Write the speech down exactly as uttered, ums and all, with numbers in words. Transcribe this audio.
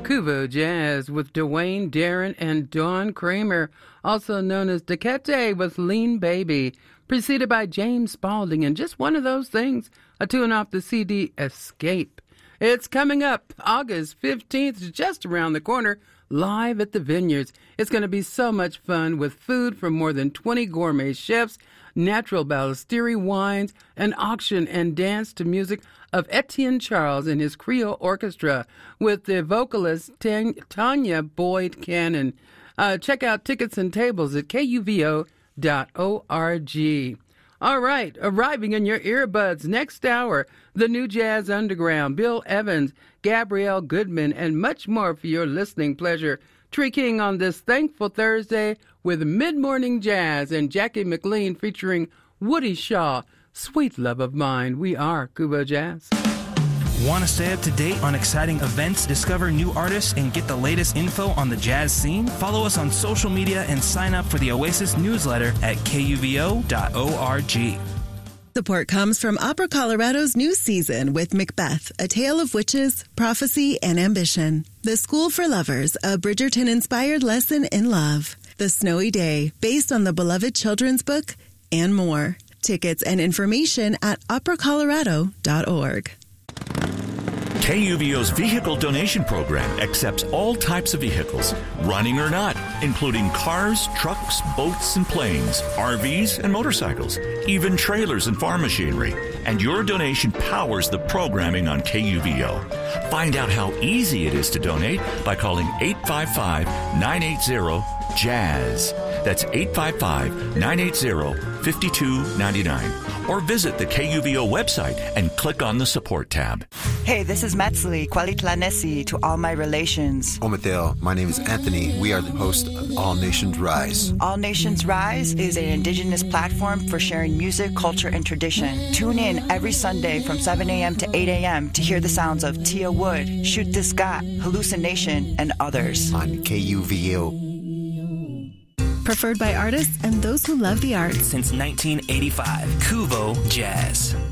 Kuvo Jazz with Dwayne Darren and Dawn Kramer, also known as Dekete with Lean Baby, preceded by James Spaulding and Just One of Those Things, a tune off the C D Escape. It's coming up August fifteenth, just around the corner, live at the Vineyards. It's going to be so much fun with food from more than twenty gourmet chefs, natural Ballesteri wines, an auction and dance to music of Etienne Charles and his Creole Orchestra with the vocalist Tanya Boyd Cannon. Uh, check out tickets and tables at K U V O dot org. All right, arriving in your earbuds next hour, the New Jazz Underground, Bill Evans, Gabrielle Goodman, and much more for your listening pleasure. Tree King on this thankful Thursday with Mid-Morning Jazz and Jackie McLean featuring Woody Shaw, Sweet Love of Mine. We are Kuvo Jazz. Want to stay up to date on exciting events, discover new artists, and get the latest info on the jazz scene? Follow us on social media and sign up for the Oasis newsletter at K U V O dot org. Support comes from Opera Colorado's new season with Macbeth, A Tale of Witches, Prophecy, and Ambition. The School for Lovers, a Bridgerton-inspired lesson in love. The Snowy Day, based on the beloved children's book, and more. Tickets and information at opera colorado dot org. K U V O's vehicle donation program accepts all types of vehicles, running or not, including cars, trucks, boats, and planes, R Vs, and motorcycles, even trailers and farm machinery. And your donation powers the programming on K U V O. Find out how easy it is to donate by calling eight five five, nine eight zero, jazz. That's eight five five, nine eight zero, five two nine nine. Or visit the K U V O website and click on the support tab. Hey, this is Metzli, Kwalitlanesi to all my relations. Omatheo, my name is Anthony. We are the host of All Nations Rise. All Nations Rise is an indigenous platform for sharing music, culture, and tradition. Tune in every Sunday from seven a.m. to eight a.m. to hear the sounds of Tia Wood, Shoot This Gat, Hallucination, and others. On K U V O. Preferred by artists and those who love the arts. Since nineteen eighty-five, Kuvo Jazz.